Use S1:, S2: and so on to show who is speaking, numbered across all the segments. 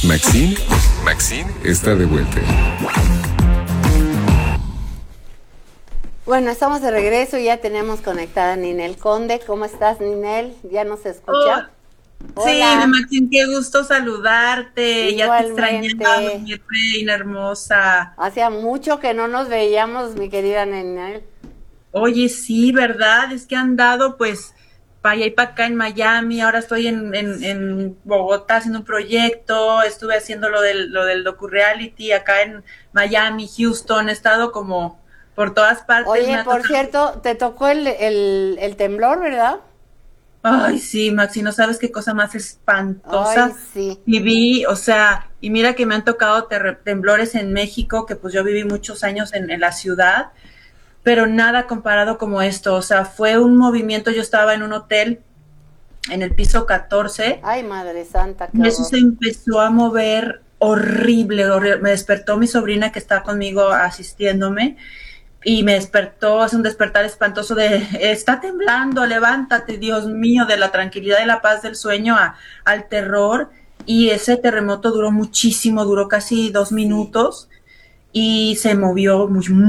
S1: Maxine está de vuelta.
S2: Bueno, estamos de regreso y ya tenemos conectada a Ninel Conde. ¿Cómo estás, Ninel? ¿Ya nos escucha?
S3: Sí, Maxine, qué gusto saludarte.
S2: Igualmente.
S3: Ya te extrañaba, mi reina hermosa.
S2: Hacía mucho que no nos veíamos, mi querida Ninel.
S3: Oye, sí, ¿verdad? Es que han dado, pues, para allá y para acá en Miami. Ahora estoy en Bogotá haciendo un proyecto. Estuve haciendo lo del docu-reality acá en Miami, Houston. He estado como por todas partes.
S2: Oye, por cierto, te tocó el temblor, ¿verdad?
S3: Ay, sí, Maxi, no sabes qué cosa más espantosa.
S2: Ay, sí.
S3: Viví, o sea, y mira que me han tocado temblores en México, que pues yo viví muchos años en la ciudad, pero nada comparado como esto. O sea, fue un movimiento. Yo estaba en un hotel en el piso 14.
S2: Ay, Madre Santa, qué
S3: y eso
S2: horror.
S3: se empezó a mover horrible, horrible. Me despertó mi sobrina que está conmigo asistiéndome. Y me despertó, es un despertar espantoso de, está temblando, levántate, Dios mío, de la tranquilidad y la paz del sueño al terror. Y ese terremoto duró muchísimo, duró casi 2 minutos y se movió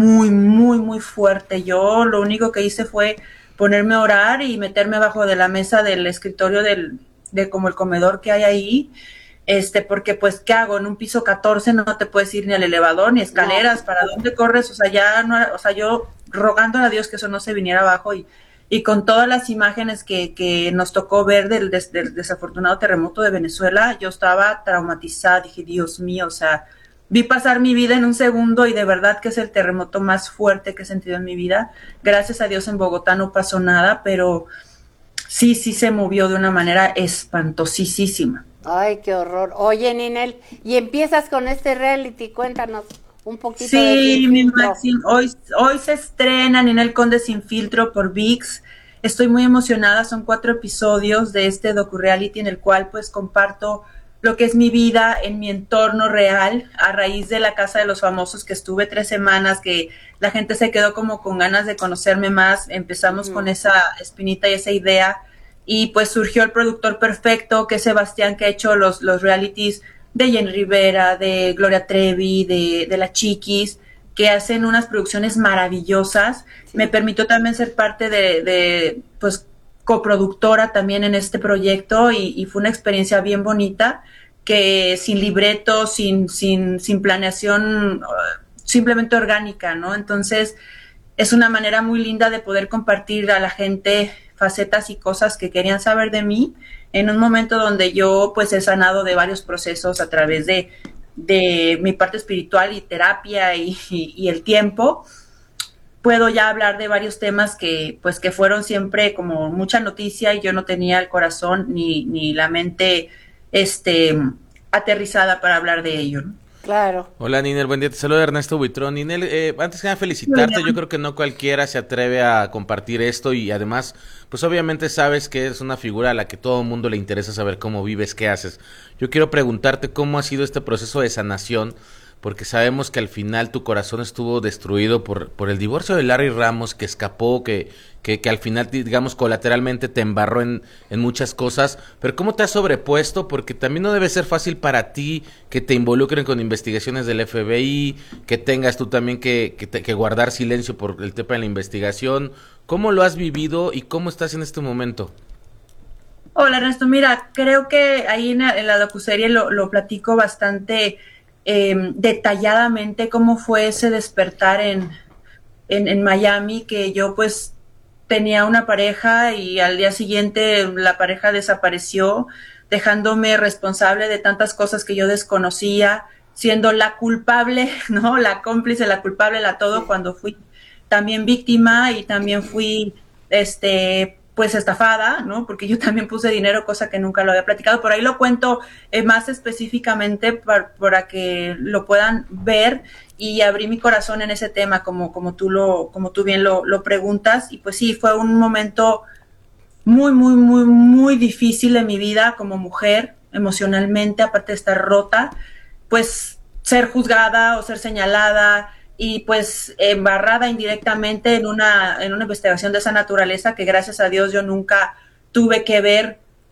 S3: muy fuerte. Yo lo único que hice fue ponerme a orar y meterme abajo de la mesa del escritorio de como el comedor que hay ahí. Porque pues, ¿qué hago? En un piso 14 no te puedes ir ni al elevador, ni escaleras,
S2: No.
S3: ¿para dónde corres? O sea, ya no, o sea, yo rogándole a Dios que eso no se viniera abajo y con todas las imágenes que nos tocó ver del desafortunado terremoto de Venezuela, yo estaba traumatizada, dije, Dios mío, o sea, vi pasar mi vida en un segundo y de verdad que es el terremoto más fuerte que he sentido en mi vida. Gracias a Dios en Bogotá no pasó nada, pero sí se movió de una manera espantosísima.
S2: Ay, qué horror. Oye, Ninel, y empiezas con este reality, cuéntanos un poquito de
S3: Sí,
S2: Sin
S3: mi
S2: Filtro.
S3: Maxim, hoy se estrena Ninel Conde Sin Filtro por ViX. Estoy muy emocionada, son 4 episodios de este docu-reality en el cual pues comparto lo que es mi vida en mi entorno real, a raíz de la Casa de los Famosos, que estuve 3 semanas, que la gente se quedó como con ganas de conocerme más. Empezamos con esa espinita y esa idea, y pues surgió el productor perfecto, que es Sebastián, que ha hecho los realities de Jenny Rivera, de Gloria Trevi, de La Chiquis, que hacen unas producciones maravillosas.
S2: Sí.
S3: Me permitió también ser parte de pues, coproductora también en este proyecto, y fue una experiencia bien bonita, que sin libreto, sin planeación, simplemente orgánica, ¿no? Entonces, es una manera muy linda de poder compartir a la gente facetas y cosas que querían saber de mí en un momento donde yo pues he sanado de varios procesos a través de mi parte espiritual y terapia y el tiempo. Puedo ya hablar de varios temas que pues que fueron siempre como mucha noticia, y yo no tenía el corazón ni la mente aterrizada para hablar de ello, ¿no?
S2: Claro.
S4: Hola, Ninel, buen día, te saluda Ernesto Buitrón. Ninel, antes que nada felicitarte.
S3: Hola.
S4: Yo creo que no cualquiera se atreve a compartir esto, y además, pues obviamente sabes que es una figura a la que todo el mundo le interesa saber cómo vives, qué haces. Yo quiero preguntarte cómo ha sido este proceso de sanación, porque sabemos que al final tu corazón estuvo destruido por el divorcio de Larry Ramos, que escapó, que al final, digamos, colateralmente te embarró en muchas cosas. Pero ¿cómo te has sobrepuesto? Porque también no debe ser fácil para ti que te involucren con investigaciones del FBI, que tengas tú también que guardar silencio por el tema de la investigación. ¿Cómo lo has vivido y cómo estás en este momento?
S3: Hola, Ernesto, mira, creo que ahí en la docuserie lo platico bastante detalladamente, cómo fue ese despertar en Miami, que yo pues tenía una pareja y al día siguiente la pareja desapareció, dejándome responsable de tantas cosas que yo desconocía, siendo la culpable, ¿no? La cómplice, la culpable, la todo, cuando fui también víctima, y también fui pues estafada, ¿no? Porque yo también puse dinero, cosa que nunca lo había platicado. Por ahí lo cuento más específicamente para que lo puedan ver, y abrí mi corazón en ese tema, como tú bien lo preguntas. Y pues sí, fue un momento muy difícil en mi vida como mujer, emocionalmente, aparte de estar rota, pues ser juzgada o ser señalada y pues embarrada indirectamente en una investigación de esa naturaleza, que gracias a Dios yo nunca tuve que ver